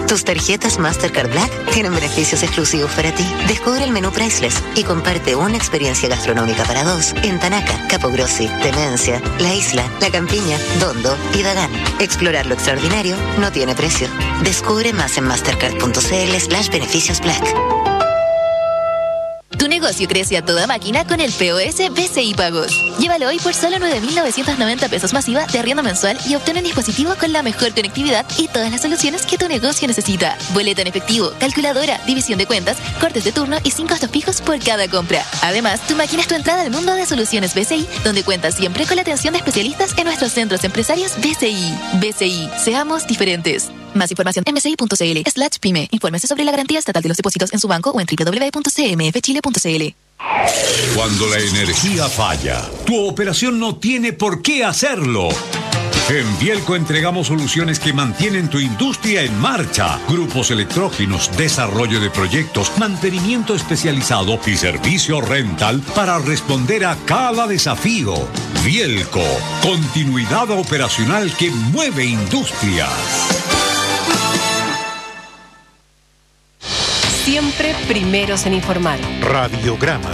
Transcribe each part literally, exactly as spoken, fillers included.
Tus tarjetas Mastercard Black tienen beneficios exclusivos para ti. Descubre el menú Priceless y comparte una experiencia gastronómica para dos en Tanaca, Capogrossi, Demencia, La Isla, La Campiña, Dondo y Dagán. Explorar lo extraordinario no tiene precio. Descubre más en mastercard.cl slash beneficios Black. Tu negocio crece a toda máquina con el P O S B C I Pagos. Llévalo hoy por solo nueve mil novecientos noventa pesos masiva de arriendo mensual y obtén un dispositivo con la mejor conectividad y todas las soluciones que tu negocio necesita. Boleto en efectivo, calculadora, división de cuentas, cortes de turno y sin costos fijos por cada compra. Además, tu máquina es tu entrada al mundo de soluciones B C I, donde cuentas siempre con la atención de especialistas en nuestros centros empresarios B C I. B C I, seamos diferentes. Más información en bci.cl slash pyme. Infórmese sobre la garantía estatal de los depósitos en su banco o en doble u doble u doble u punto c m f chile punto c l. Cuando la energía falla, tu operación no tiene por qué hacerlo. En Vielco entregamos soluciones que mantienen tu industria en marcha. Grupos electrógenos, desarrollo de proyectos, mantenimiento especializado y servicio rental para responder a cada desafío. Vielco, continuidad operacional que mueve industrias. Siempre primeros en informar. Radiograma.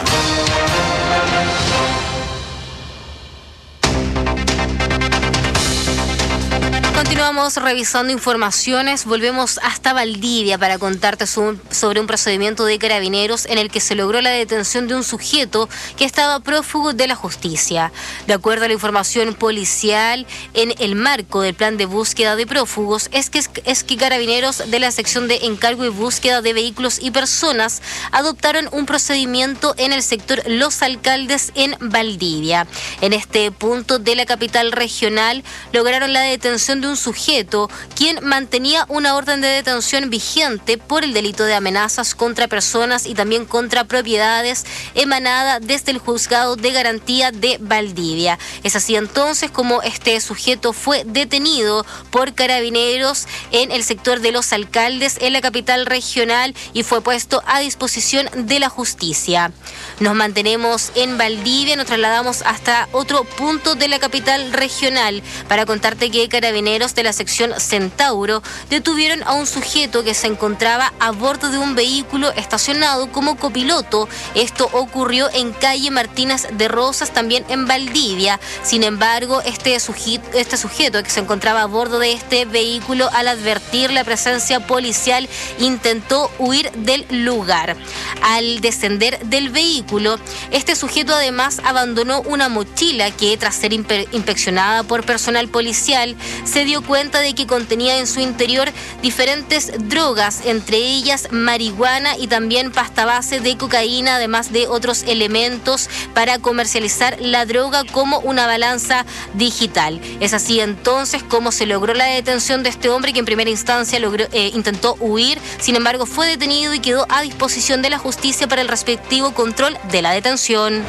Continuamos revisando informaciones, volvemos hasta Valdivia para contarte sobre un procedimiento de Carabineros en el que se logró la detención de un sujeto que estaba prófugo de la justicia. De acuerdo a la información policial, en el marco del plan de búsqueda de prófugos, es que, es que Carabineros de la sección de encargo y búsqueda de vehículos y personas adoptaron un procedimiento en el sector Los Alcaldes en Valdivia. En este punto de la capital regional lograron la detención de un sujeto quien mantenía una orden de detención vigente por el delito de amenazas contra personas y también contra propiedades emanada desde el Juzgado de Garantía de Valdivia. Es así entonces como este sujeto fue detenido por Carabineros en el sector de Los Alcaldes en la capital regional y fue puesto a disposición de la justicia. Nos mantenemos en Valdivia, nos trasladamos hasta otro punto de la capital regional para contarte que Carabineros de la sección Centauro detuvieron a un sujeto que se encontraba a bordo de un vehículo estacionado como copiloto. Esto ocurrió en calle Martínez de Rosas, también en Valdivia. Sin embargo, este sujeto, este sujeto que se encontraba a bordo de este vehículo, al advertir la presencia policial, intentó huir del lugar. Al descender del vehículo, este sujeto además abandonó una mochila que, tras ser inspeccionada por personal policial, se dio cuenta de que contenía en su interior diferentes drogas, entre ellas marihuana y también pasta base de cocaína, además de otros elementos para comercializar la droga como una balanza digital. Es así entonces como se logró la detención de este hombre que en primera instancia logró, eh, intentó huir, sin embargo fue detenido y quedó a disposición de la justicia para el respectivo control de la detención.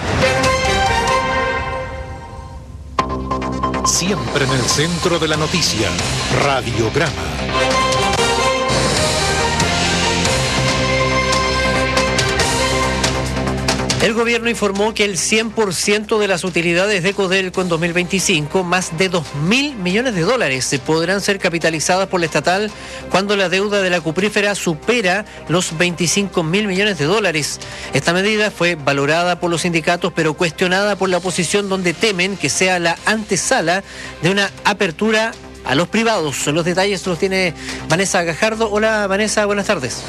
Siempre en el centro de la noticia. Radiograma. El gobierno informó que el cien por ciento de las utilidades de Codelco en dos mil veinticinco, más de dos mil millones de dólares, se podrán ser capitalizadas por la estatal cuando la deuda de la cuprífera supera los veinticinco mil millones de dólares. Esta medida fue valorada por los sindicatos, pero cuestionada por la oposición, donde temen que sea la antesala de una apertura a los privados. Los detalles los tiene Vanessa Gajardo. Hola Vanessa, buenas tardes.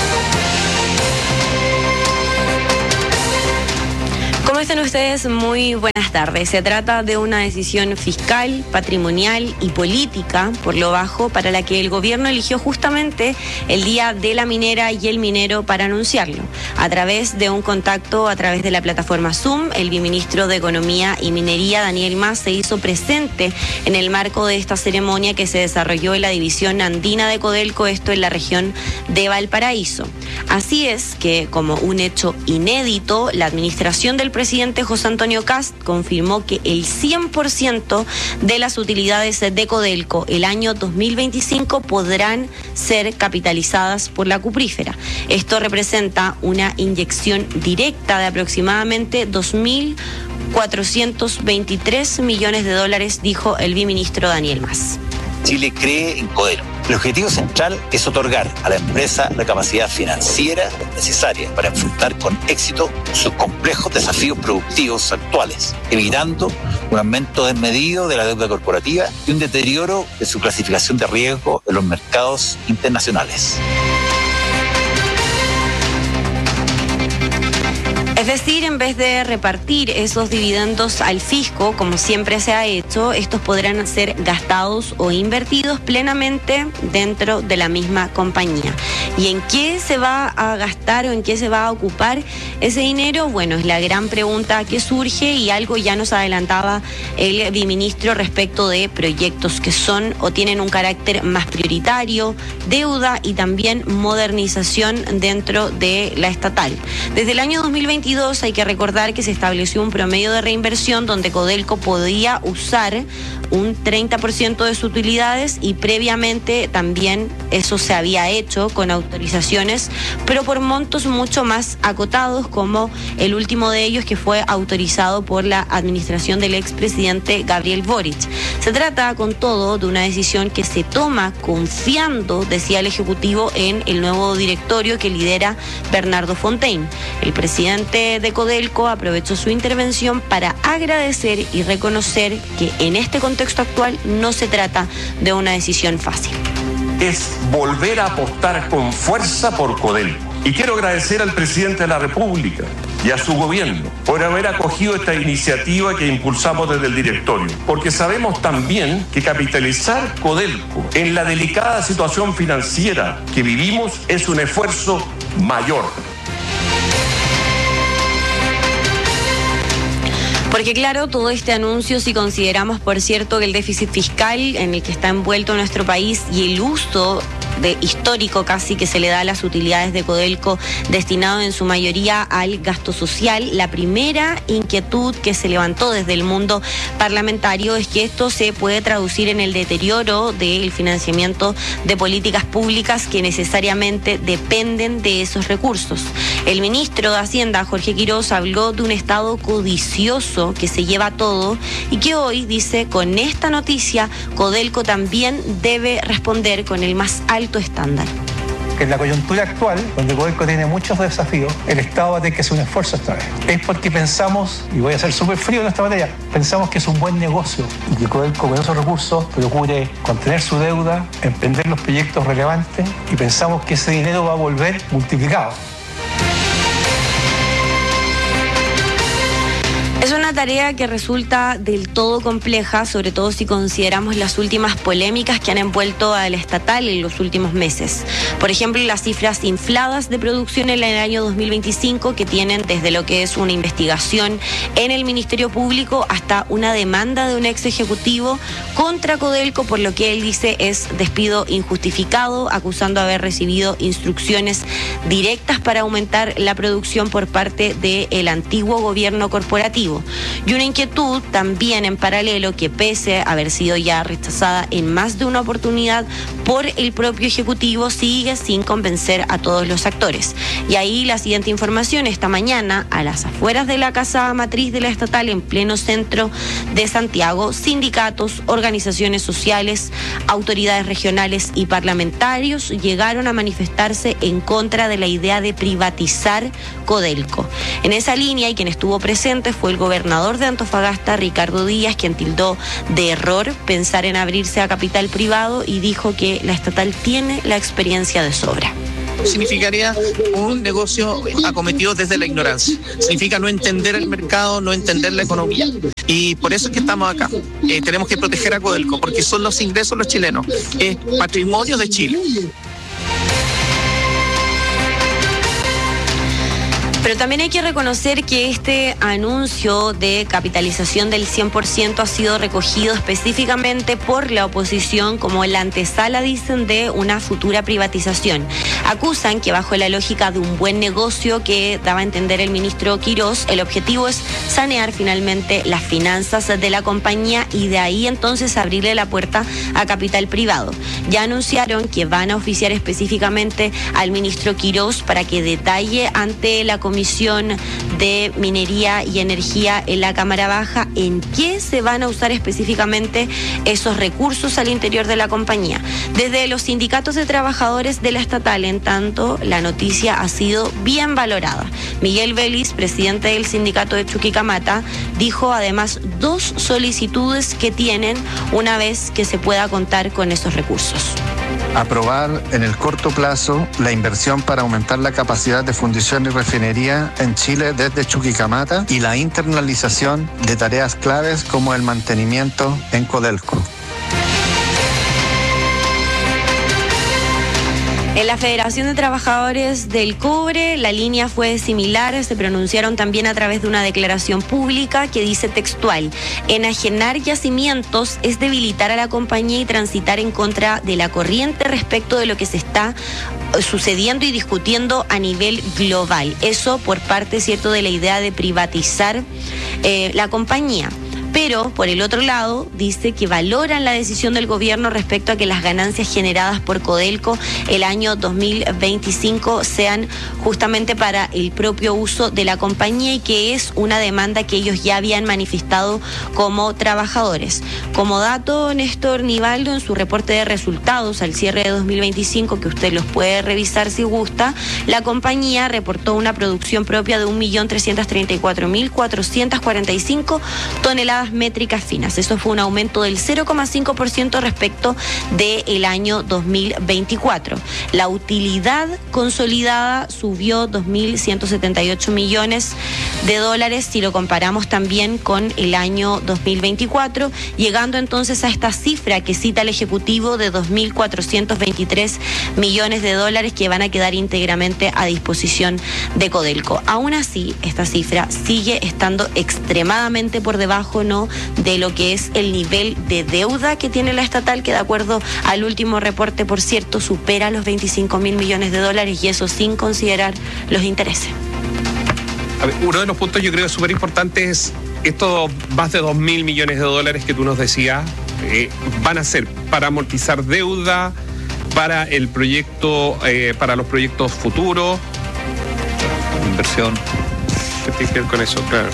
¿Cómo están ustedes? Muy buenas tardes. Se trata de una decisión fiscal, patrimonial y política, por lo bajo, para la que el gobierno eligió justamente el día de la minera y el minero para anunciarlo. A través de un contacto, a través de la plataforma Zoom, el viceministro de Economía y Minería, Daniel Mas, se hizo presente en el marco de esta ceremonia que se desarrolló en la división andina de Codelco, esto en la región de Valparaíso. Así es que, como un hecho inédito, la administración del presidente José Antonio Kast confirmó que el cien por ciento de las utilidades de Codelco el año dos mil veinticinco podrán ser capitalizadas por la cuprífera. Esto representa una inyección directa de aproximadamente dos mil cuatrocientos veintitrés millones de dólares, dijo el viceministro Daniel Mas. Chile cree en Codelco. El objetivo central es otorgar a la empresa la capacidad financiera necesaria para enfrentar con éxito sus complejos desafíos productivos actuales, evitando un aumento desmedido de la deuda corporativa y un deterioro de su clasificación de riesgo en los mercados internacionales. Es decir, en vez de repartir esos dividendos al fisco, como siempre se ha hecho, estos podrán ser gastados o invertidos plenamente dentro de la misma compañía. ¿Y en qué se va a gastar o en qué se va a ocupar ese dinero? Bueno, es la gran pregunta que surge y algo ya nos adelantaba el viceministro respecto de proyectos que son o tienen un carácter más prioritario, deuda y también modernización dentro de la estatal. Desde el año dos mil veintidós hay que recordar que se estableció un promedio de reinversión donde Codelco podía usar un treinta por ciento de sus utilidades y previamente también eso se había hecho con autorizaciones, pero por montos mucho más acotados, como el último de ellos que fue autorizado por la administración del expresidente Gabriel Boric. Se trata con todo de una decisión que se toma confiando, decía el Ejecutivo, en el nuevo directorio que lidera Bernardo Fontaine. El presidente de Codelco aprovechó su intervención para agradecer y reconocer que en este contexto actual no se trata de una decisión fácil. Es volver a apostar con fuerza por Codelco. Y quiero agradecer al presidente de la República y a su gobierno por haber acogido esta iniciativa que impulsamos desde el directorio, porque sabemos también que capitalizar Codelco en la delicada situación financiera que vivimos es un esfuerzo mayor. Porque claro, todo este anuncio, si consideramos, por cierto, que el déficit fiscal en el que está envuelto nuestro país y el uso de histórico casi que se le da a las utilidades de Codelco destinado en su mayoría al gasto social, la primera inquietud que se levantó desde el mundo parlamentario es que esto se puede traducir en el deterioro del financiamiento de políticas públicas que necesariamente dependen de esos recursos. El ministro de Hacienda, Jorge Quiroz, habló de un Estado codicioso que se lleva todo y que hoy, dice, con esta noticia, Codelco también debe responder con el más alto estándar. Que en la coyuntura actual, donde Codelco tiene muchos desafíos, el Estado va a tener que hacer un esfuerzo esta vez. Es porque pensamos, y voy a ser súper frío en esta materia, pensamos que es un buen negocio y que Codelco con esos recursos procure contener su deuda, emprender los proyectos relevantes y pensamos que ese dinero va a volver multiplicado. Es una tarea que resulta del todo compleja, sobre todo si consideramos las últimas polémicas que han envuelto al estatal en los últimos meses. Por ejemplo, las cifras infladas de producción en el año dos mil veinticinco, que tienen desde lo que es una investigación en el Ministerio Público hasta una demanda de un ex ejecutivo contra Codelco por lo que él dice es despido injustificado, acusando haber recibido instrucciones directas para aumentar la producción por parte del antiguo gobierno corporativo. Y una inquietud también en paralelo que, pese a haber sido ya rechazada en más de una oportunidad por el propio Ejecutivo, sigue sin convencer a todos los actores. Y ahí la siguiente información: esta mañana, a las afueras de la casa matriz de la estatal, en pleno centro de Santiago, sindicatos, organizaciones sociales, autoridades regionales y parlamentarios llegaron a manifestarse en contra de la idea de privatizar Codelco. En esa línea, y quien estuvo presente fue el gobernador de Antofagasta, Ricardo Díaz, quien tildó de error pensar en abrirse a capital privado y dijo que la estatal tiene la experiencia de sobra. Significaría un negocio acometido desde la ignorancia. Significa no entender el mercado, no entender la economía. Y por eso es que estamos acá. Eh, tenemos que proteger a Codelco, porque son los ingresos de los chilenos. Es patrimonio de Chile. Pero también hay que reconocer que este anuncio de capitalización del cien por ciento ha sido recogido específicamente por la oposición como la antesala, dicen, de una futura privatización. Acusan que bajo la lógica de un buen negocio que daba a entender el ministro Quiroz, el objetivo es sanear finalmente las finanzas de la compañía y de ahí entonces abrirle la puerta a capital privado. Ya anunciaron que van a oficiar específicamente al ministro Quiroz para que detalle ante la Comisión de Minería y Energía en la Cámara Baja en qué se van a usar específicamente esos recursos al interior de la compañía. Desde los sindicatos de trabajadores de la estatal, en tanto, la noticia ha sido bien valorada. Miguel Vélez, presidente del sindicato de Chuquicamata, dijo además dos solicitudes que tienen una vez que se pueda contar con esos recursos. Aprobar en el corto plazo la inversión para aumentar la capacidad de fundición y refinería en Chile desde Chuquicamata y la internalización de tareas claves como el mantenimiento en Codelco. En la Federación de Trabajadores del Cobre, la línea fue similar. Se pronunciaron también a través de una declaración pública que dice textual: enajenar yacimientos es debilitar a la compañía y transitar en contra de la corriente respecto de lo que se está sucediendo y discutiendo a nivel global. Eso por parte, cierto, de la idea de privatizar eh, la compañía. Pero, por el otro lado, dice que valoran la decisión del gobierno respecto a que las ganancias generadas por Codelco el año dos mil veinticinco sean justamente para el propio uso de la compañía y que es una demanda que ellos ya habían manifestado como trabajadores. Como dato, Néstor Nivaldo, en su reporte de resultados al cierre de dos mil veinticinco, que usted los puede revisar si gusta, la compañía reportó una producción propia de un millón trescientos treinta y cuatro mil cuatrocientos cuarenta y cinco toneladas métricas finas. Eso fue un aumento del cero coma cinco por ciento respecto del año dos mil veinticuatro. La utilidad consolidada subió dos mil ciento setenta y ocho millones de dólares si lo comparamos también con el año dos mil veinticuatro, llegando entonces a esta cifra que cita el Ejecutivo de dos mil cuatrocientos veintitrés millones de dólares que van a quedar íntegramente a disposición de Codelco. Aún así, esta cifra sigue estando extremadamente por debajo, ¿no?, de lo que es el nivel de deuda que tiene la estatal, que de acuerdo al último reporte, por cierto, supera los veinticinco mil millones de dólares, y eso sin considerar los intereses. A ver, uno de los puntos yo creo que súper importante es estos más de dos mil millones de dólares que tú nos decías, eh, van a ser para amortizar deuda, para el proyecto, eh, para los proyectos futuros. Inversión. ¿Qué tiene que ver con eso? Claro.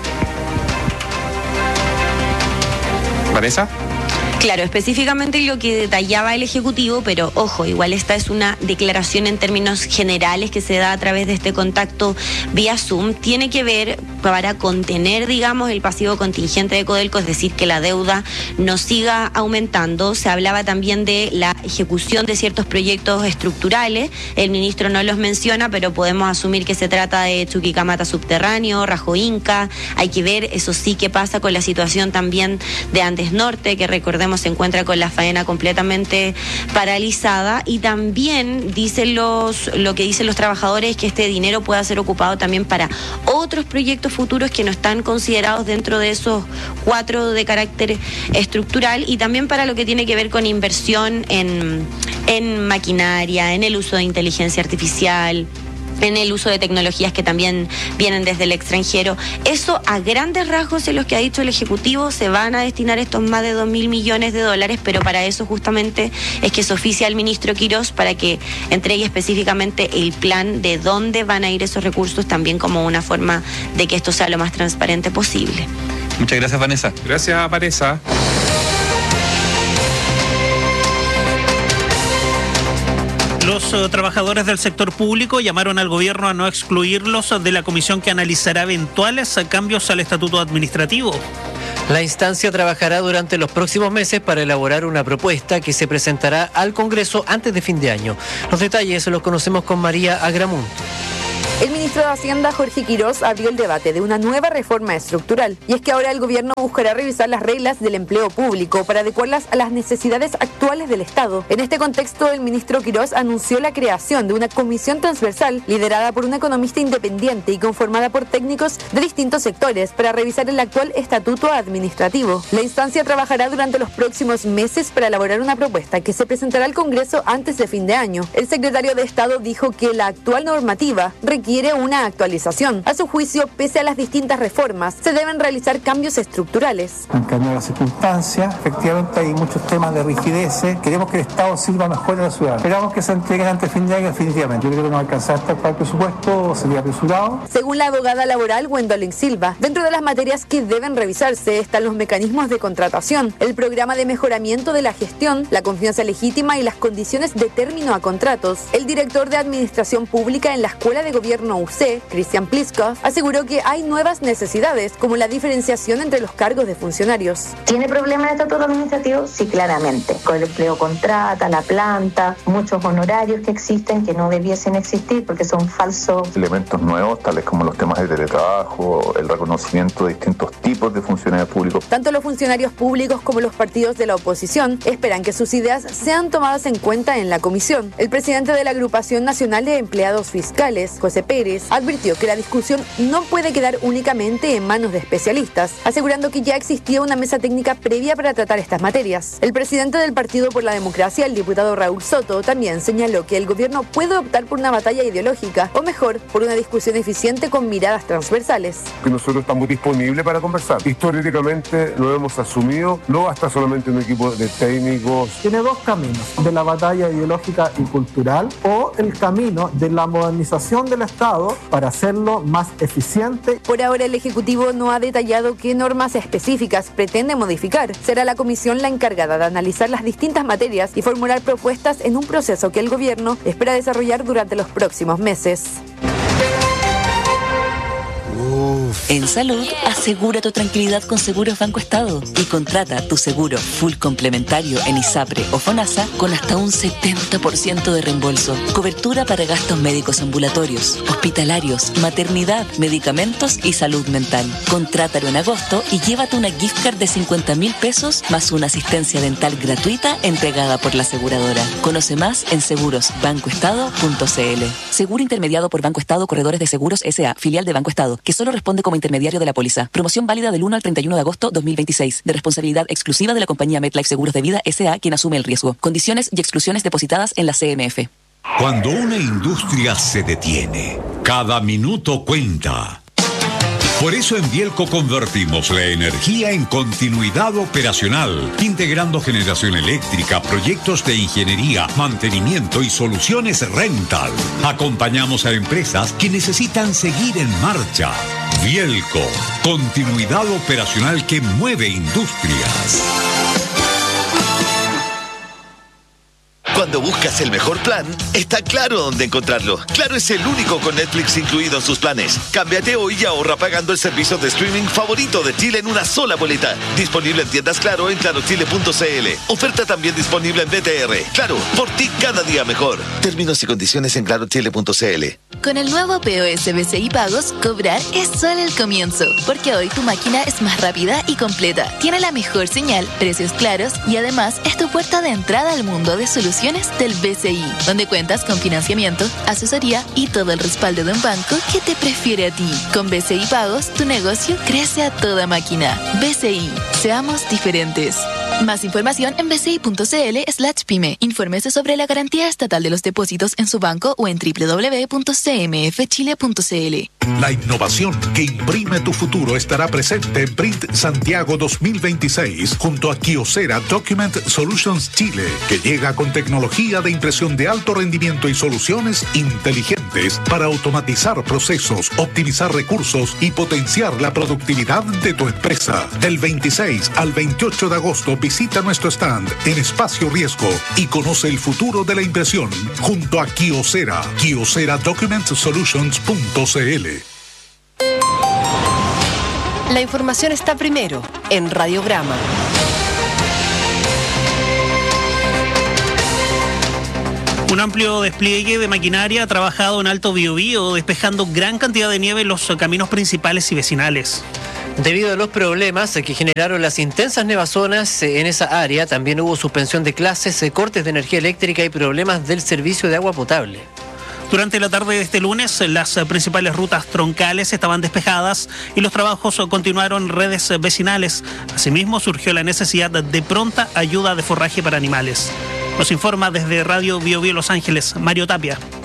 ¿Vanessa? Claro, específicamente lo que detallaba el Ejecutivo, pero ojo, igual esta es una declaración en términos generales que se da a través de este contacto vía Zoom, tiene que ver para contener, digamos, el pasivo contingente de Codelco, es decir, que la deuda no siga aumentando. Se hablaba también de la ejecución de ciertos proyectos estructurales, el ministro no los menciona, pero podemos asumir que se trata de Chuquicamata Subterráneo, Rajo Inca. Hay que ver, eso sí, qué pasa con la situación también de Andes Norte, que recordemos se encuentra con la faena completamente paralizada, y también dicen los, lo que dicen los trabajadores es que este dinero pueda ser ocupado también para otros proyectos futuros que no están considerados dentro de esos cuatro de carácter estructural, y también para lo que tiene que ver con inversión en, en maquinaria, en el uso de inteligencia artificial, en el uso de tecnologías que también vienen desde el extranjero. Eso, a grandes rasgos, en los que ha dicho el Ejecutivo, se van a destinar estos más de dos mil millones de dólares, pero para eso justamente es que se oficia al ministro Quirós para que entregue específicamente el plan de dónde van a ir esos recursos, también como una forma de que esto sea lo más transparente posible. Muchas gracias, Vanessa. Gracias, Vanessa. Los uh, trabajadores del sector público llamaron al gobierno a no excluirlos de la comisión que analizará eventuales cambios al estatuto administrativo. La instancia trabajará durante los próximos meses para elaborar una propuesta que se presentará al Congreso antes de fin de año. Los detalles los conocemos con María Agramunt. El ministro de Hacienda, Jorge Quirós, abrió el debate de una nueva reforma estructural. Y es que ahora el gobierno buscará revisar las reglas del empleo público para adecuarlas a las necesidades actuales del Estado. En este contexto, el ministro Quirós anunció la creación de una comisión transversal liderada por un economista independiente y conformada por técnicos de distintos sectores para revisar el actual estatuto administrativo. La instancia trabajará durante los próximos meses para elaborar una propuesta que se presentará al Congreso antes de fin de año. El secretario de Estado dijo que la actual normativa requiere requiere una actualización. A su juicio, pese a las distintas reformas, se deben realizar cambios estructurales. Han cambiado las circunstancias, efectivamente hay muchos temas de rigideces. Queremos que el Estado sirva mejor a la ciudad. Esperamos que se entreguen antes de fin de año, definitivamente. Yo creo que no va a alcanzar hasta para el presupuesto, sería apresurado. Según la abogada laboral Gwendolyn Silva, dentro de las materias que deben revisarse están los mecanismos de contratación, el programa de mejoramiento de la gestión, la confianza legítima y las condiciones de término a contratos. El director de Administración Pública en la Escuela de Gobierno U C, Christian Pliskov, aseguró que hay nuevas necesidades, como la diferenciación entre los cargos de funcionarios. ¿Tiene problemas de estatuto administrativo? Sí, claramente. Con el empleo contrata, la planta, muchos honorarios que existen que no debiesen existir porque son falsos. Elementos nuevos, tales como los temas de teletrabajo, el reconocimiento de distintos tipos de funcionarios públicos. Tanto los funcionarios públicos como los partidos de la oposición esperan que sus ideas sean tomadas en cuenta en la comisión. El presidente de la Agrupación Nacional de Empleados Fiscales, José Pérez, advirtió que la discusión no puede quedar únicamente en manos de especialistas, asegurando que ya existía una mesa técnica previa para tratar estas materias. El presidente del Partido por la Democracia, el diputado Raúl Soto, también señaló que el gobierno puede optar por una batalla ideológica o mejor, por una discusión eficiente con miradas transversales. Que nosotros estamos disponibles para conversar. Históricamente lo hemos asumido, no basta solamente un equipo de técnicos. Tiene dos caminos, de la batalla ideológica y cultural o el camino de la modernización del Estado para hacerlo más eficiente. Por ahora el Ejecutivo no ha detallado qué normas específicas pretende modificar. Será la comisión la encargada de analizar las distintas materias y formular propuestas en un proceso que el gobierno espera desarrollar durante los próximos meses. En salud, asegura tu tranquilidad con Seguros Banco Estado y contrata tu seguro full complementario en ISAPRE o FONASA con hasta un setenta por ciento de reembolso. Cobertura para gastos médicos ambulatorios, hospitalarios, maternidad, medicamentos y salud mental. Contrátalo en agosto y llévate una gift card de cincuenta mil pesos más una asistencia dental gratuita entregada por la aseguradora. Conoce más en seguros banco estado punto c l. Seguro intermediado por Banco Estado Corredores de Seguros S A, filial de Banco Estado, que solo responde como intermediario de la póliza. Promoción válida del uno al treinta y uno de agosto dos mil veintiséis. De responsabilidad exclusiva de la compañía MetLife Seguros de Vida S A, quien asume el riesgo. Condiciones y exclusiones depositadas en la C M F. Cuando una industria se detiene, cada minuto cuenta. Por eso en Bielco convertimos la energía en continuidad operacional, integrando generación eléctrica, proyectos de ingeniería, mantenimiento y soluciones rental. Acompañamos a empresas que necesitan seguir en marcha. Bielco, continuidad operacional que mueve industrias. Cuando buscas el mejor plan, está Claro dónde encontrarlo. Claro es el único con Netflix incluido en sus planes. Cámbiate hoy y ahorra pagando el servicio de streaming favorito de Chile en una sola boleta. Disponible en tiendas Claro en claro chile punto c l. Oferta también disponible en B T R. Claro, por ti cada día mejor. Términos y condiciones en claro chile punto c l. Con el nuevo P O S B C I Pagos, cobrar es solo el comienzo, porque hoy tu máquina es más rápida y completa. Tiene la mejor señal, precios claros y además es tu puerta de entrada al mundo de soluciones del B C I, donde cuentas con financiamiento, asesoría y todo el respaldo de un banco que te prefiere a ti. Con B C I Pagos, tu negocio crece a toda máquina. B C I, seamos diferentes. Más información en bci.cl slash pyme. Infórmese sobre la garantía estatal de los depósitos en su banco o en doble u doble u doble u punto c m f chile punto c l. La innovación que imprime tu futuro estará presente en Print Santiago dos mil veintiséis junto a Kyocera Document Solutions Chile, que llega con tecnología de impresión de alto rendimiento y soluciones inteligentes para automatizar procesos, optimizar recursos y potenciar la productividad de tu empresa. Del veintiséis al veintiocho de agosto visita nuestro stand en Espacio Riesgo y conoce el futuro de la impresión junto a Kyocera. Kyocera Document Solutions punto c l. La información está primero en Radiograma. Un amplio despliegue de maquinaria ha trabajado en Alto Biobío, despejando gran cantidad de nieve en los caminos principales y vecinales. Debido a los problemas que generaron las intensas nevazonas en esa área, también hubo suspensión de clases, cortes de energía eléctrica y problemas del servicio de agua potable. Durante la tarde de este lunes, las principales rutas troncales estaban despejadas y los trabajos continuaron en redes vecinales. Asimismo, surgió la necesidad de pronta ayuda de forraje para animales. Nos informa desde Radio Biobío Los Ángeles, Mario Tapia.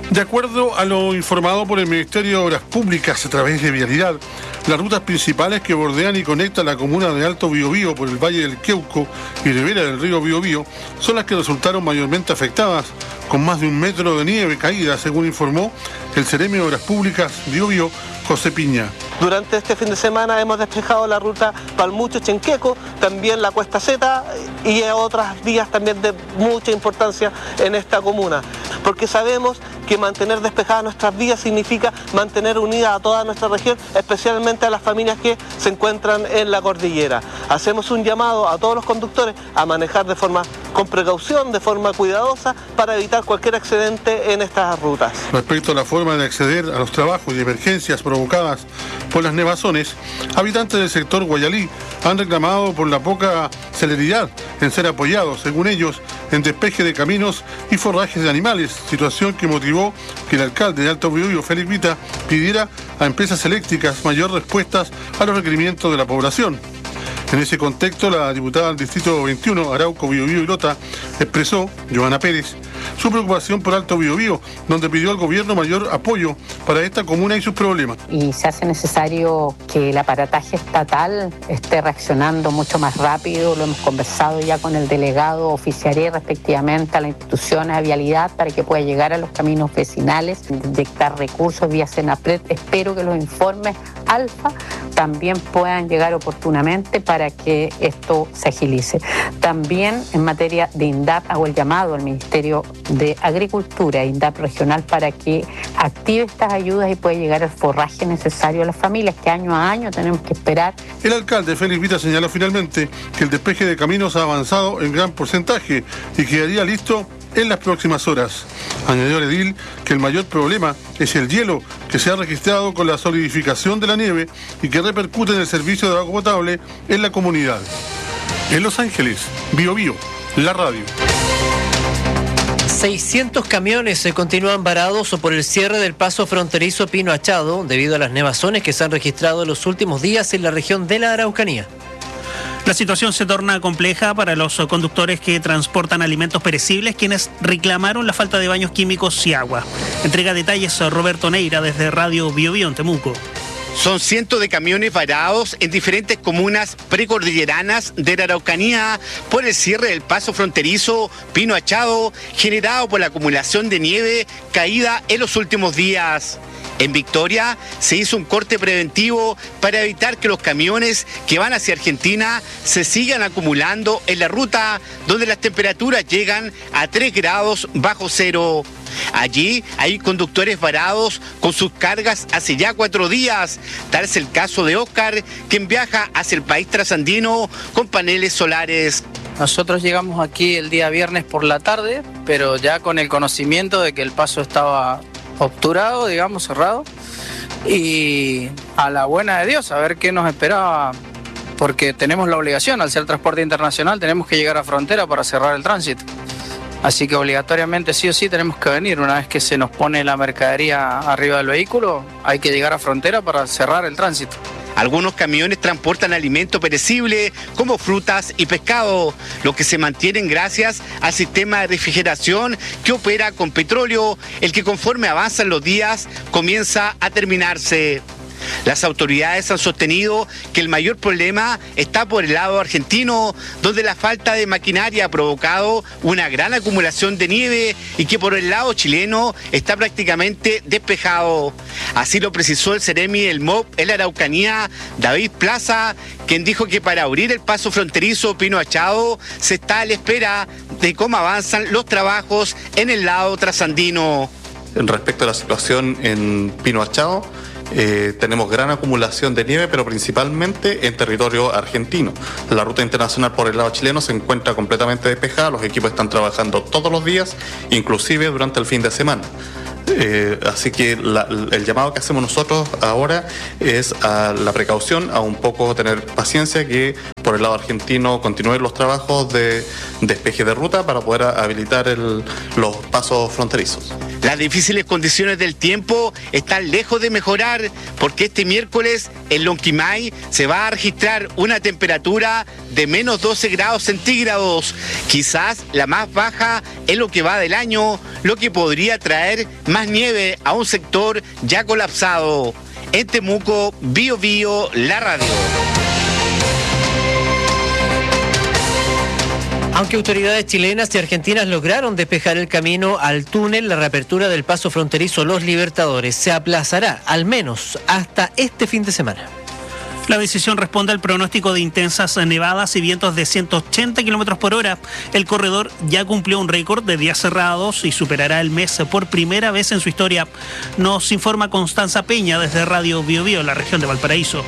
De acuerdo a lo informado por el Ministerio de Obras Públicas a través de Vialidad, las rutas principales que bordean y conectan la comuna de Alto Biobío por el Valle del Queuco y ribera del río Biobío son las que resultaron mayormente afectadas, con más de un metro de nieve caída, según informó el Seremi de Obras Públicas Biobío, José Piña. Durante este fin de semana hemos despejado la ruta Palmucho-Chenqueco, también la Cuesta Zeta y otras vías también de mucha importancia en esta comuna, porque sabemos que mantener despejadas nuestras vías significa mantener unida a toda nuestra región, especialmente a las familias que se encuentran en la cordillera. Hacemos un llamado a todos los conductores a manejar de forma con precaución, de forma cuidadosa, para evitar cualquier accidente en estas rutas. Respecto a la forma de acceder a los trabajos y emergencias provocadas por las nevazones, habitantes del sector Guayalí han reclamado por la poca celeridad en ser apoyados, según ellos, en despeje de caminos y forrajes de animales, situación que motivó que el alcalde de Alto Biobío, Félix Vita, pidiera a empresas eléctricas mayor respuestas a los requerimientos de la población. En ese contexto, la diputada del Distrito veintiuno, Arauco, Biobío y Lota, expresó, Joana Pérez, su preocupación por Alto Biobío, donde pidió al gobierno mayor apoyo para esta comuna y sus problemas. Y se hace necesario que el aparataje estatal esté reaccionando mucho más rápido, lo hemos conversado ya con el delegado, oficiaré respectivamente a la institución de vialidad para que pueda llegar a los caminos vecinales, inyectar recursos vía Senapred. Espero que los informes alfa también puedan llegar oportunamente para que esto se agilice. También en materia de INDAP hago el llamado al Ministerio de Agricultura, INDAP regional, para que active estas ayudas y pueda llegar el forraje necesario a las familias que año a año tenemos que esperar. El alcalde Félix Vita señaló finalmente que el despeje de caminos ha avanzado en gran porcentaje y quedaría listo en las próximas horas. Añadió el edil que el mayor problema es el hielo que se ha registrado con la solidificación de la nieve y que repercute en el servicio de agua potable en la comunidad. En Los Ángeles, Biobío, la radio. seiscientos camiones se continúan varados por el cierre del paso fronterizo Pino Achado debido a las nevazones que se han registrado en los últimos días en la región de la Araucanía. La situación se torna compleja para los conductores que transportan alimentos perecibles, quienes reclamaron la falta de baños químicos y agua. Entrega detalles a Roberto Neira desde Radio Biobío en Temuco. Son cientos de camiones varados en diferentes comunas precordilleranas de la Araucanía por el cierre del paso fronterizo Pino Achado, generado por la acumulación de nieve caída en los últimos días. En Victoria se hizo un corte preventivo para evitar que los camiones que van hacia Argentina se sigan acumulando en la ruta, donde las temperaturas llegan a tres grados bajo cero. Allí hay conductores varados con sus cargas hace ya cuatro días. Tal es el caso de Oscar, quien viaja hacia el país trasandino con paneles solares. Nosotros llegamos aquí el día viernes por la tarde, pero ya con el conocimiento de que el paso estaba obturado, digamos, cerrado, y a la buena de Dios, a ver qué nos esperaba, porque tenemos la obligación, al ser transporte internacional, tenemos que llegar a frontera para cerrar el tránsito. Así que obligatoriamente sí o sí tenemos que venir. Una vez que se nos pone la mercadería arriba del vehículo, hay que llegar a frontera para cerrar el tránsito. Algunos camiones transportan alimento perecible como frutas y pescado, los que se mantienen gracias al sistema de refrigeración que opera con petróleo, el que conforme avanzan los días comienza a terminarse. Las autoridades han sostenido que el mayor problema está por el lado argentino, donde la falta de maquinaria ha provocado una gran acumulación de nieve y que por el lado chileno está prácticamente despejado. Así lo precisó el Seremi del M O P en la Araucanía, David Plaza, quien dijo que para abrir el paso fronterizo Pino Achado se está a la espera de cómo avanzan los trabajos en el lado trasandino. Respecto a la situación en Pino Achado, Eh, tenemos gran acumulación de nieve, pero principalmente en territorio argentino. La ruta internacional por el lado chileno se encuentra completamente despejada, los equipos están trabajando todos los días, inclusive durante el fin de semana. Eh, así que la, el llamado que hacemos nosotros ahora es a la precaución, a un poco tener paciencia, que por el lado argentino continúen los trabajos de despeje de ruta para poder habilitar el, los pasos fronterizos. Las difíciles condiciones del tiempo están lejos de mejorar, porque este miércoles en Lonquimay se va a registrar una temperatura de menos doce grados centígrados, quizás la más baja en lo que va del año, lo que podría traer más nieve a un sector ya colapsado. En Temuco, Bio Bio, la radio. Aunque autoridades chilenas y argentinas lograron despejar el camino al túnel, la reapertura del paso fronterizo Los Libertadores se aplazará al menos hasta este fin de semana. La decisión responde al pronóstico de intensas nevadas y vientos de ciento ochenta kilómetros por hora. El corredor ya cumplió un récord de días cerrados y superará el mes por primera vez en su historia. Nos informa Constanza Peña desde Radio Bio Bio, la región de Valparaíso.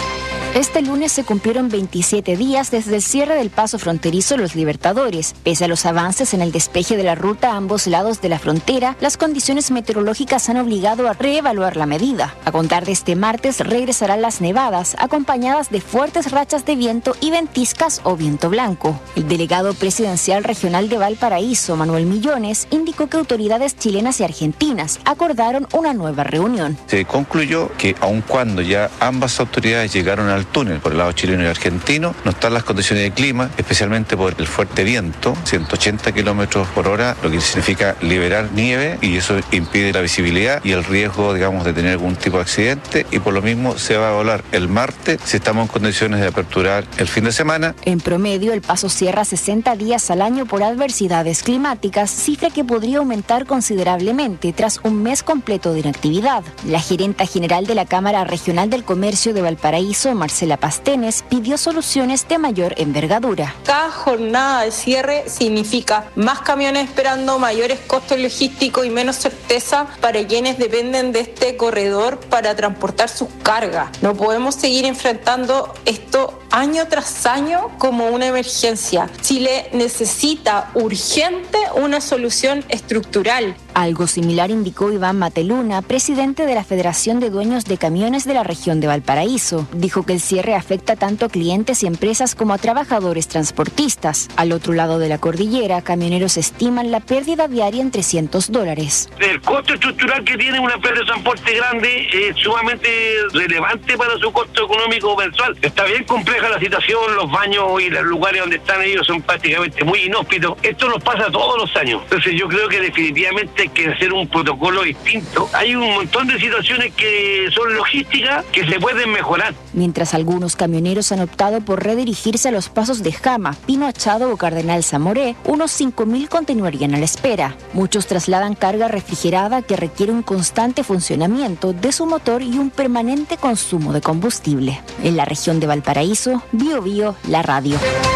Este lunes se cumplieron veintisiete días desde el cierre del paso fronterizo Los Libertadores. Pese a los avances en el despeje de la ruta a ambos lados de la frontera, las condiciones meteorológicas han obligado a reevaluar la medida. A contar de este martes regresarán las nevadas, acompañadas de fuertes rachas de viento y ventiscas o viento blanco. El delegado presidencial regional de Valparaíso, Manuel Millones, indicó que autoridades chilenas y argentinas acordaron una nueva reunión. Se concluyó que aun cuando ya ambas autoridades llegaron a al túnel por el lado chileno y argentino, no están las condiciones de clima, especialmente por el fuerte viento, ciento ochenta kilómetros por hora, lo que significa liberar nieve, y eso impide la visibilidad y el riesgo, digamos, de tener algún tipo de accidente, y por lo mismo se va a volar el martes si estamos en condiciones de aperturar el fin de semana. En promedio, el paso cierra sesenta días al año por adversidades climáticas, cifra que podría aumentar considerablemente tras un mes completo de inactividad. La gerenta general de la Cámara Regional del Comercio de Valparaíso, Marcela Pastenes, pidió soluciones de mayor envergadura. Cada jornada de cierre significa más camiones esperando, mayores costos logísticos y menos certeza para quienes dependen de este corredor para transportar sus cargas. No podemos seguir enfrentando esto año tras año como una emergencia. Chile necesita urgente una solución estructural. Algo similar indicó Iván Mateluna, presidente de la Federación de Dueños de Camiones de la región de Valparaíso. Dijo que el cierre afecta tanto a clientes y empresas como a trabajadores transportistas. Al otro lado de la cordillera, camioneros estiman la pérdida diaria en trescientos dólares. El costo estructural que tiene una empresa de transporte grande es sumamente relevante para su costo económico mensual. Está bien compleja la situación, los baños y los lugares donde están ellos son prácticamente muy inhóspitos. Esto nos pasa todos los años. Entonces yo creo que definitivamente hay que hacer un protocolo distinto. Hay un montón de situaciones que son logísticas que se pueden mejorar. Mientras algunos camioneros han optado por redirigirse a los pasos de Jama, Pino Achado o Cardenal Zamoré, unos cinco mil continuarían a la espera. Muchos trasladan carga refrigerada que requiere un constante funcionamiento de su motor y un permanente consumo de combustible. En la región de Valparaíso, Bio Bio, la radio.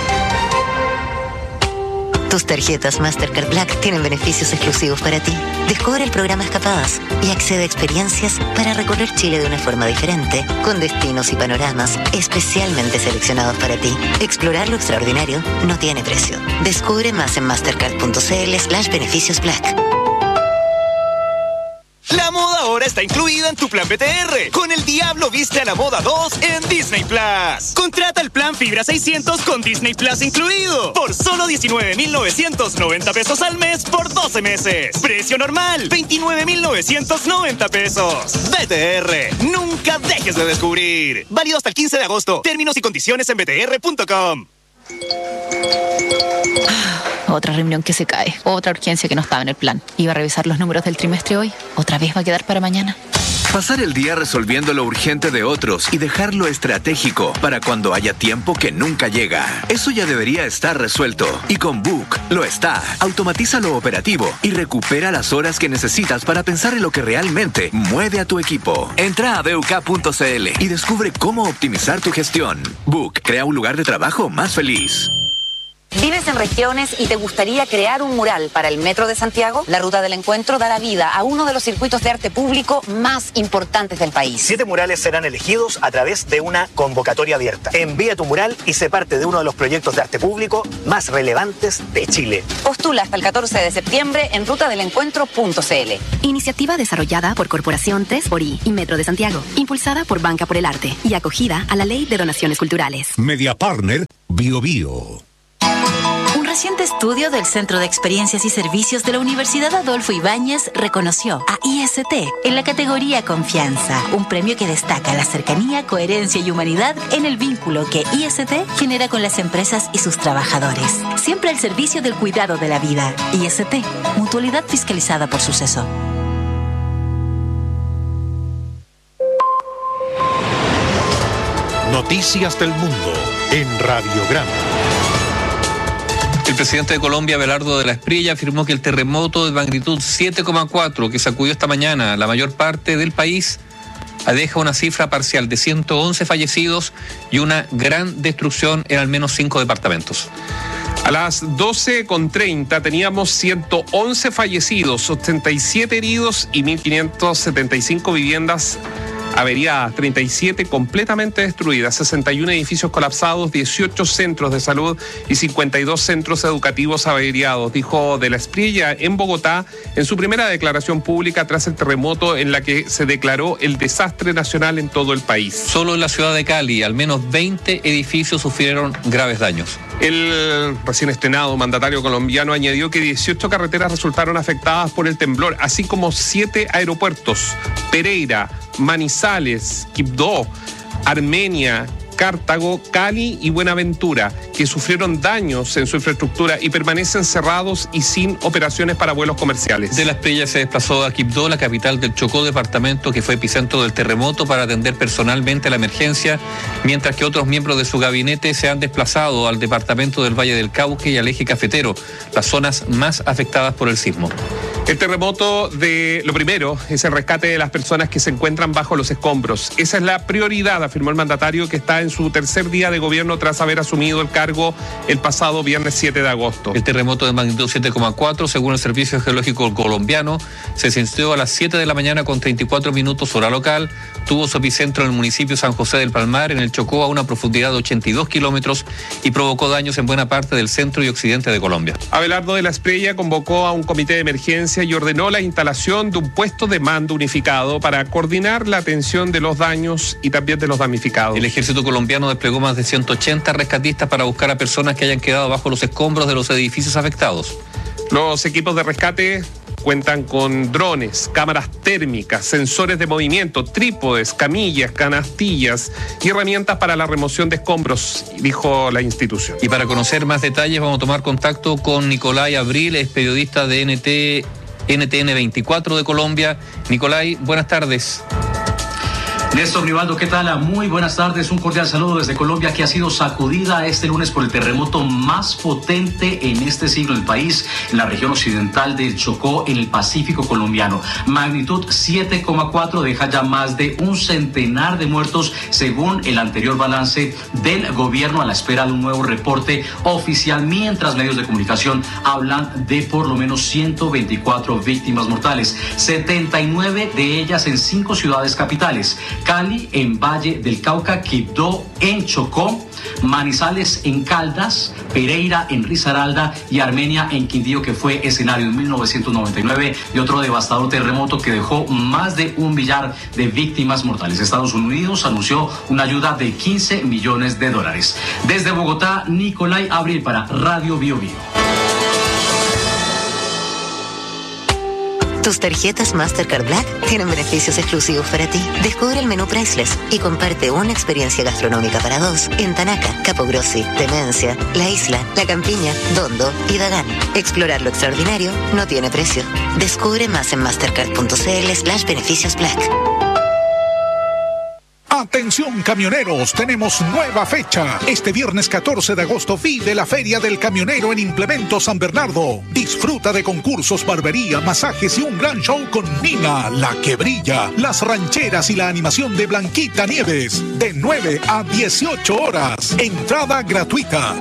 Tus tarjetas Mastercard Black tienen beneficios exclusivos para ti. Descubre el programa Escapadas y accede a experiencias para recorrer Chile de una forma diferente, con destinos y panoramas especialmente seleccionados para ti. Explorar lo extraordinario no tiene precio. Descubre más en mastercard.cl slash beneficios black. La moda ahora está incluida en tu plan B T R. Con El Diablo Viste a la Moda dos en Disney Plus. Contrata el plan Fibra seiscientos con Disney Plus incluido. Por solo diecinueve mil novecientos noventa pesos al mes por doce meses. Precio normal, veintinueve mil novecientos noventa pesos. B T R, nunca dejes de descubrir. Válido hasta el quince de agosto. Términos y condiciones en b t r punto com. Otra reunión que se cae, otra urgencia que no estaba en el plan. Iba a revisar los números del trimestre hoy, otra vez va a quedar para mañana. Pasar el día resolviendo lo urgente de otros y dejarlo estratégico para cuando haya tiempo que nunca llega. Eso ya debería estar resuelto. Y con Book lo está. Automatiza lo operativo y recupera las horas que necesitas para pensar en lo que realmente mueve a tu equipo. Entra a b u k punto c l y descubre cómo optimizar tu gestión. Book crea un lugar de trabajo más feliz. ¿Vives en regiones y te gustaría crear un mural para el Metro de Santiago? La Ruta del Encuentro dará vida a uno de los circuitos de arte público más importantes del país. Siete murales serán elegidos a través de una convocatoria abierta. Envía tu mural y sé parte de uno de los proyectos de arte público más relevantes de Chile. Postula hasta el catorce de septiembre en ruta del encuentro punto c l. Iniciativa desarrollada por Corporación tres por I y Metro de Santiago. Impulsada por Banca por el Arte y acogida a la Ley de Donaciones Culturales. Media Partner Bio Bio. reciente estudio del Centro de Experiencias y Servicios de la Universidad Adolfo Ibáñez reconoció a I S T en la categoría Confianza, un premio que destaca la cercanía, coherencia y humanidad en el vínculo que I S T genera con las empresas y sus trabajadores. Siempre al servicio del cuidado de la vida. I S T, mutualidad fiscalizada por Suceso. Noticias del Mundo en Radiograma. El presidente de Colombia, Abelardo de la Espriella, afirmó que el terremoto de magnitud siete coma cuatro que sacudió esta mañana la mayor parte del país deja una cifra parcial de ciento once fallecidos y una gran destrucción en al menos cinco departamentos. A las doce con treinta teníamos ciento once fallecidos, ochenta y siete heridos y mil quinientas setenta y cinco viviendas averiadas, treinta y siete completamente destruidas, sesenta y uno edificios colapsados, dieciocho centros de salud y cincuenta y dos centros educativos averiados, dijo de la Espriella en Bogotá en su primera declaración pública tras el terremoto en la que se declaró el desastre nacional en todo el país. Solo en la ciudad de Cali, al menos veinte edificios sufrieron graves daños. El recién estrenado mandatario colombiano añadió que dieciocho carreteras resultaron afectadas por el temblor, así como siete aeropuertos: Pereira, Manizales, Quibdó, Armenia, Cartago, Cali y Buenaventura, que sufrieron daños en su infraestructura y permanecen cerrados y sin operaciones para vuelos comerciales. De la Espriella se desplazó a Quibdó, la capital del Chocó, departamento que fue epicentro del terremoto, para atender personalmente la emergencia, mientras que otros miembros de su gabinete se han desplazado al departamento del Valle del Cauca y al eje cafetero, las zonas más afectadas por el sismo. El terremoto de lo primero es el rescate de las personas que se encuentran bajo los escombros. Esa es la prioridad, afirmó el mandatario, que está en su tercer día de gobierno tras haber asumido el cargo el pasado viernes siete de agosto. El terremoto de magnitud siete coma cuatro, según el Servicio Geológico Colombiano, se sintió a las siete de la mañana con treinta y cuatro minutos hora local. Tuvo su epicentro en el municipio San José del Palmar, en el Chocó, a una profundidad de ochenta y dos kilómetros, y provocó daños en buena parte del centro y occidente de Colombia. Abelardo de la Espriella convocó a un comité de emergencia y ordenó la instalación de un puesto de mando unificado para coordinar la atención de los daños y también de los damnificados. El ejército colombiano desplegó más de ciento ochenta rescatistas para buscar a personas que hayan quedado bajo los escombros de los edificios afectados. Los equipos de rescate cuentan con drones, cámaras térmicas, sensores de movimiento, trípodes, camillas, canastillas y herramientas para la remoción de escombros, dijo la institución. Y para conocer más detalles vamos a tomar contacto con Nicolai Abril, es periodista de N T, N T N veinticuatro de Colombia. Nicolai, buenas tardes. Néstor Rivaldo, ¿qué tal? Muy buenas tardes, un cordial saludo desde Colombia, que ha sido sacudida este lunes por el terremoto más potente en este siglo del país, en la región occidental del Chocó, en el Pacífico colombiano. Magnitud siete coma cuatro, deja ya más de un centenar de muertos, según el anterior balance del gobierno, a la espera de un nuevo reporte oficial, mientras medios de comunicación hablan de por lo menos ciento veinticuatro víctimas mortales, setenta y nueve de ellas en cinco ciudades capitales: Cali, en Valle del Cauca, Quibdó, en Chocó, Manizales, en Caldas, Pereira, en Risaralda, y Armenia, en Quindío, que fue escenario en mil novecientos noventa y nueve de otro devastador terremoto que dejó más de un millar de víctimas mortales. Estados Unidos anunció una ayuda de quince millones de dólares. Desde Bogotá, Nicolai Abril para Radio Bio Bio. Tus tarjetas Mastercard Black tienen beneficios exclusivos para ti. Descubre el menú Priceless y comparte una experiencia gastronómica para dos en Tanaca, Capogrossi, Demencia, La Isla, La Campiña, Dondo y Dagán. Explorar lo extraordinario no tiene precio. Descubre más en mastercard.cl slash beneficios Black. Atención camioneros, tenemos nueva fecha. Este viernes catorce de agosto vive la Feria del Camionero en Implemento San Bernardo. Disfruta de concursos, barbería, masajes y un gran show con Nina, la que brilla, las rancheras y la animación de Blanquita Nieves. De nueve a dieciocho horas. Entrada gratuita.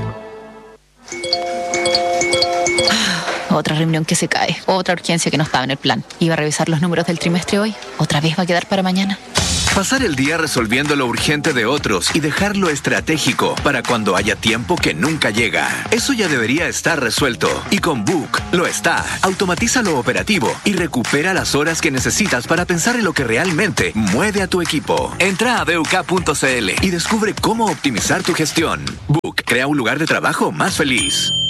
Otra reunión que se cae, otra urgencia que no estaba en el plan. Iba a revisar los números del trimestre hoy, otra vez va a quedar para mañana. Pasar el día resolviendo lo urgente de otros y dejar lo estratégico para cuando haya tiempo que nunca llega. Eso ya debería estar resuelto. Y con Book lo está. Automatiza lo operativo y recupera las horas que necesitas para pensar en lo que realmente mueve a tu equipo. Entra a b u k punto c l y descubre cómo optimizar tu gestión. Book crea un lugar de trabajo más feliz.